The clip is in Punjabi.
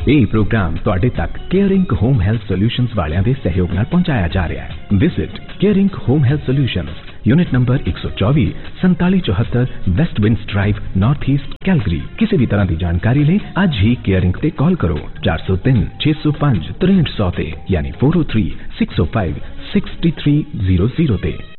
ਇਹ ਪ੍ਰੋਗਰਾਮ ਤੁਹਾਡੇ ਤੱਕ ਕੇਅਰਿੰਗ ਹੋਮ ਹੈਲਥ ਸੋਲਿਊਸ਼ਨਜ਼ ਵਾਲਿਆਂ ਦੇ ਸਹਿਯੋਗ ਨਾਲ ਪਹੁੰਚਾਇਆ ਜਾ ਰਿਹਾ ਹੈ। Visit caring home health solutions, unit number 124 4774 waste winds drive, north east, Calgary. किसी भी तरह की जानकारी ले आज ही केयरिंग ते कॉल करो 403 605 6300 यानी 403 605 6300 ते।